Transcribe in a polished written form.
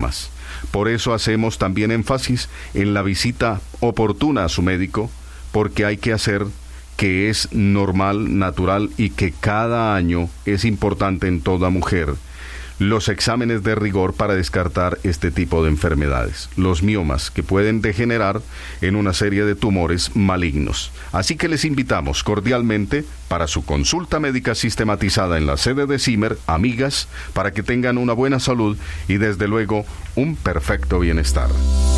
miomas. Por eso hacemos también énfasis en la visita oportuna a su médico, porque hay que hacer que es normal, natural y que cada año es importante en toda mujer los exámenes de rigor para descartar este tipo de enfermedades, los miomas, que pueden degenerar en una serie de tumores malignos. Así que les invitamos cordialmente para su consulta médica sistematizada en la sede de Zimmer, amigas, para que tengan una buena salud y desde luego un perfecto bienestar.